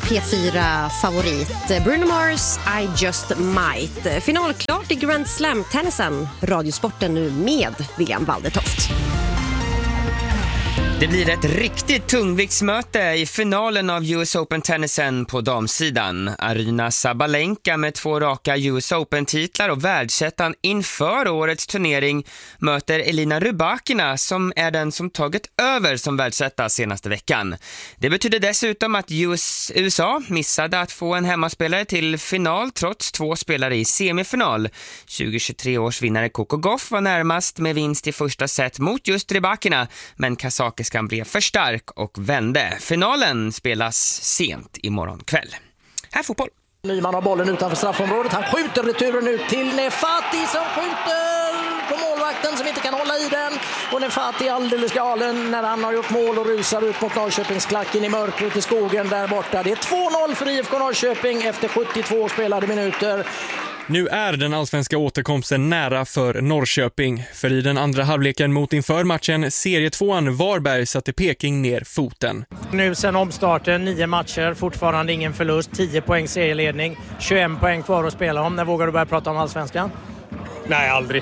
P4-favorit. Bruno Mars, I Just Might. Finalklart i Grand Slam-tennisen. Radiosporten nu med William Waldetoft. Det blir ett riktigt tungviktsmöte i finalen av US Open-tennisen på damsidan. Aryna Sabalenka med 2 raka US Open-titlar och världsettan inför årets turnering möter Elina Rybakina som är den som tagit över som världsetta senaste veckan. Det betyder dessutom att USA missade att få en hemmaspelare till final trots 2 spelare i semifinal. 2023 års vinnare Coco Gauff var närmast med vinst i första set mot just Rybakina, men kazakiskan blev för stark och vände. Finalen spelas sent imorgon kväll. Här fotboll. Nyman har bollen utanför straffområdet. Han skjuter returen ut till Nefati som skjuter på målvakten som inte kan hålla i den. Och Nefati är alldeles galen när han har gjort mål och rusar ut mot Norrköpingsklacken i mörkret i skogen där borta. Det är 2-0 för IFK Norrköping efter 72 spelade minuter. Nu är den allsvenska återkomsten nära för Norrköping. För i den andra halvleken mot inför matchen serietvåan Varberg satte Peking ner foten. Nu sen omstarten, 9 matcher, fortfarande ingen förlust, 10 poäng serieledning, 21 poäng kvar att spela om. När vågar du börja prata om allsvenskan? Nej, aldrig.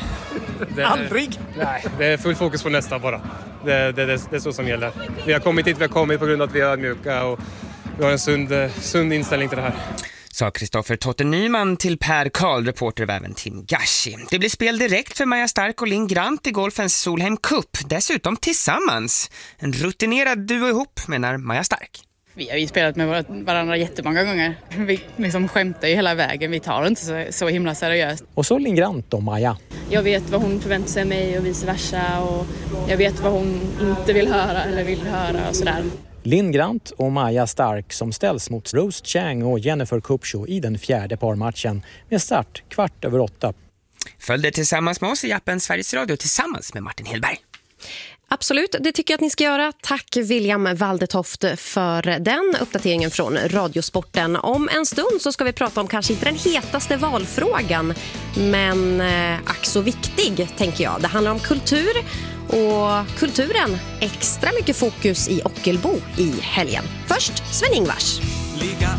Aldrig? Nej, det är full fokus på nästa bara. Det är så som gäller. Vi har kommit hit, vi har kommit på grund av att vi är mjuka och vi har en sund inställning till det här. Sa Kristoffer Totte Nyman till Per Karl, reporter av även Tim Gashi. Det blir spel direkt för Maja Stark och Linn Grant i golfens Solheim Cup. Dessutom tillsammans. En rutinerad duo ihop, menar Maja Stark. Vi har ju spelat med varandra jättemånga gånger. Vi liksom skämtar ju hela vägen. Vi tar det inte så himla seriöst. Och så Linn Grant och Maja. Jag vet vad hon förväntar sig av mig och vice versa. Och jag vet vad hon inte vill höra eller vill höra och sådär. Linn Grant och Maja Stark som ställs mot Rose Chang och Jennifer Kupcho i den 4:e parmatchen med start 7:15. Följ det tillsammans med oss i appen Sveriges Radio tillsammans med Martin Hillberg. Absolut, det tycker jag att ni ska göra. Tack William Waldetoft för den uppdateringen från Radiosporten. Om en stund så ska vi prata om kanske inte den hetaste valfrågan, men ack så viktig tänker jag. Det handlar om kultur och kulturen. Extra mycket fokus i Ockelbo i helgen. Först Sven-Ingvars.